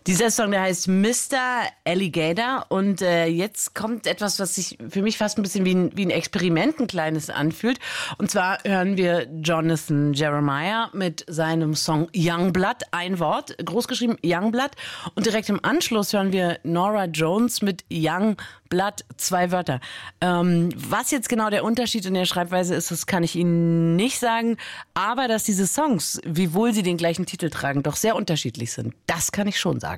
Dieser Song, der heißt Mr. Alligator und jetzt kommt etwas, was sich für mich fast ein bisschen wie ein Experiment, ein kleines anfühlt. Und zwar hören wir Jonathan Jeremiah mit seinem Song Youngblood, ein Wort, großgeschrieben Youngblood. Und direkt im Anschluss hören wir Norah Jones mit Youngblood, 2 Wörter. Was jetzt genau der Unterschied in der Schreibweise ist, das kann ich Ihnen nicht sagen. Aber dass diese Songs, wiewohl sie den gleichen Titel tragen, doch sehr unterschiedlich sind, das kann ich schon sagen.